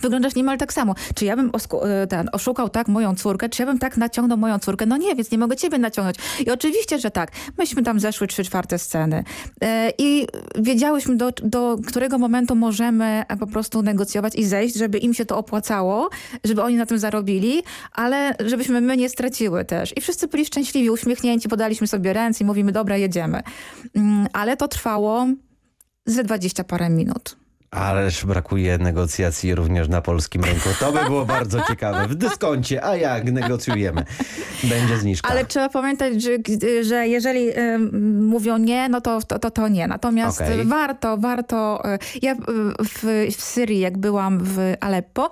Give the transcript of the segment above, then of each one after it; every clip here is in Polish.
wyglądasz niemal tak samo. Czy ja bym oszukał tak moją córkę, czy ja bym tak naciągnął moją córkę? No nie, więc nie mogę ciebie naciągnąć. I oczywiście, że tak. Myśmy tam zeszły 3/4 sceny. I wiedziałyśmy, do którego momentu możemy po prostu negocjować i zejść, żeby im się to opłacało, żeby oni na tym zarobili, ale żebyśmy my nie straciły też. I wszyscy byli szczęśliwi, uśmiechnięci, podaliśmy sobie ręce i mówimy, dobra, jedziemy. Ale to trwało ze 20 parę minut. Ależ brakuje negocjacji również na polskim rynku. To by było bardzo ciekawe. W dyskoncie, a jak negocjujemy? Będzie zniżka. Ale trzeba pamiętać, że jeżeli mówią nie, no to nie. Natomiast warto. Ja w Syrii, jak byłam w Aleppo,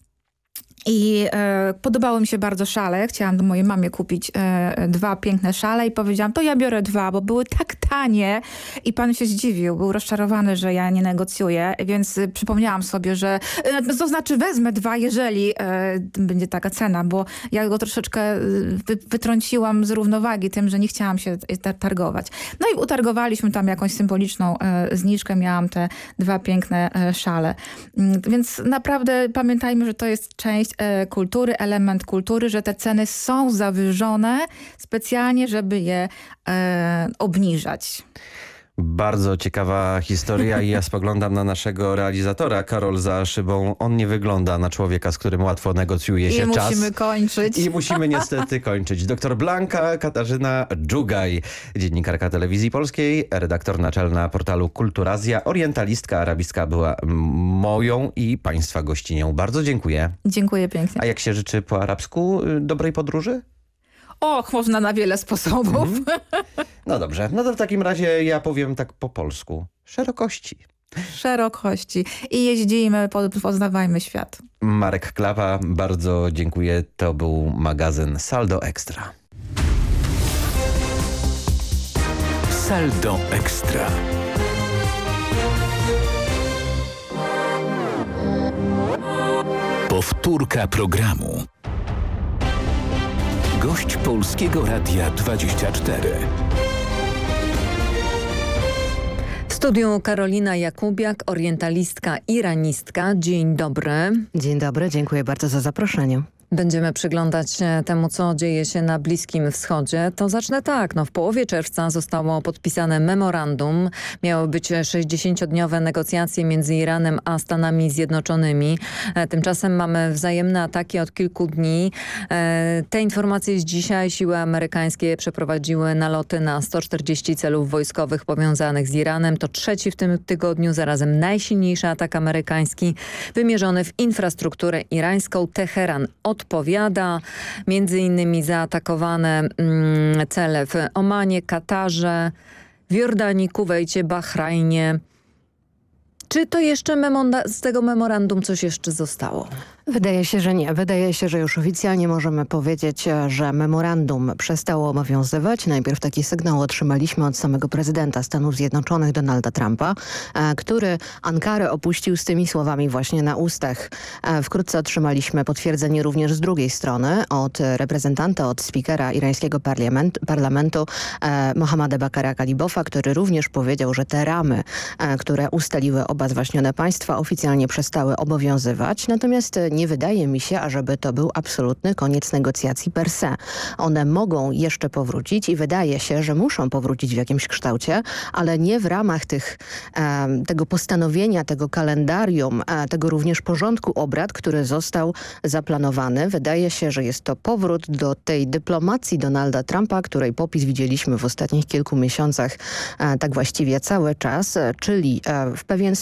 i podobały mi się bardzo szale. Chciałam do mojej mamie kupić 2 piękne szale i powiedziałam, to ja biorę 2, bo były tak tanie. I pan się zdziwił, był rozczarowany, że ja nie negocjuję, więc przypomniałam sobie, że to znaczy wezmę 2, jeżeli będzie taka cena, bo ja go troszeczkę wytrąciłam z równowagi tym, że nie chciałam się targować. No i utargowaliśmy tam jakąś symboliczną zniżkę. Miałam te 2 piękne szale. Więc naprawdę pamiętajmy, że to jest część kultury, element kultury, że te ceny są zawyżone specjalnie, żeby je obniżać. Bardzo ciekawa historia i ja spoglądam na naszego realizatora. Karol za szybą. On nie wygląda na człowieka, z którym łatwo negocjuje się czas. I musimy kończyć. I musimy niestety kończyć. Doktor Blanka Katarzyna Dżugaj, dziennikarka Telewizji Polskiej, redaktor naczelna portalu Kulturazja, orientalistka arabistka była moją i państwa gościnią. Bardzo dziękuję. Dziękuję pięknie. A jak się życzy po arabsku dobrej podróży? Och, można na wiele sposobów. No dobrze, no to w takim razie ja powiem tak po polsku. Szerokości. Szerokości. I jeździmy, poznawajmy świat. Marek Klapa, bardzo dziękuję. To był magazyn Saldo Ekstra. Saldo Ekstra. Powtórka programu. Gość Polskiego Radia 24. W studiu Karolina Jakubiak, orientalistka, iranistka. Dzień dobry. Dzień dobry, dziękuję bardzo za zaproszenie. Będziemy przyglądać się temu, co dzieje się na Bliskim Wschodzie. To zacznę tak. W połowie czerwca zostało podpisane memorandum. Miały być 60-dniowe negocjacje między Iranem a Stanami Zjednoczonymi. Tymczasem mamy wzajemne ataki od kilku dni. Te informacje z dzisiaj siły amerykańskie przeprowadziły naloty na 140 celów wojskowych powiązanych z Iranem. To trzeci w tym tygodniu, zarazem najsilniejszy atak amerykański wymierzony w infrastrukturę irańską. Teheran odpowiada, między innymi zaatakowane cele w Omanie, Katarze, w Jordanii, Kuwejcie, Bahrajnie. Czy to jeszcze z tego memorandum coś jeszcze zostało? Wydaje się, że nie. Wydaje się, że już oficjalnie możemy powiedzieć, że memorandum przestało obowiązywać. Najpierw taki sygnał otrzymaliśmy od samego prezydenta Stanów Zjednoczonych Donalda Trumpa, który Ankarę opuścił z tymi słowami właśnie na ustach. Wkrótce otrzymaliśmy potwierdzenie również z drugiej strony od reprezentanta, od spikera irańskiego parlamentu Mohammada Bakara Kalibofa, który również powiedział, że te ramy, które ustaliły oba zwaśnione państwa, oficjalnie przestały obowiązywać. Natomiast nie wydaje mi się, ażeby to był absolutny koniec negocjacji per se. One mogą jeszcze powrócić i wydaje się, że muszą powrócić w jakimś kształcie, ale nie w ramach tego postanowienia, tego kalendarium, tego również porządku obrad, który został zaplanowany. Wydaje się, że jest to powrót do tej dyplomacji Donalda Trumpa, której popis widzieliśmy w ostatnich kilku miesiącach, tak właściwie cały czas, czyli w pewien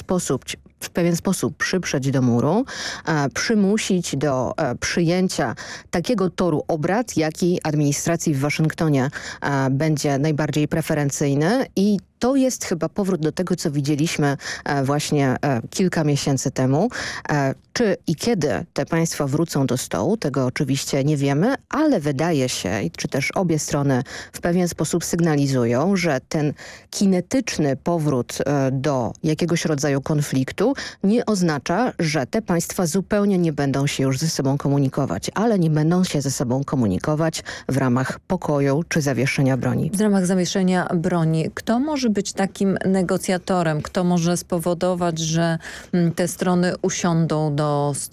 sposób przyprzeć do muru, przymusić do przyjęcia takiego toru obrad, jaki administracji w Waszyngtonie będzie najbardziej preferencyjny i to jest chyba powrót do tego, co widzieliśmy właśnie kilka miesięcy temu. Czy i kiedy te państwa wrócą do stołu, tego oczywiście nie wiemy, ale wydaje się, czy też obie strony w pewien sposób sygnalizują, że ten kinetyczny powrót do jakiegoś rodzaju konfliktu nie oznacza, że te państwa zupełnie nie będą się już ze sobą komunikować, ale nie będą się ze sobą komunikować w ramach pokoju czy zawieszenia broni. W ramach zawieszenia broni. Kto może być takim negocjatorem? Kto może spowodować, że te strony usiądą do stołu?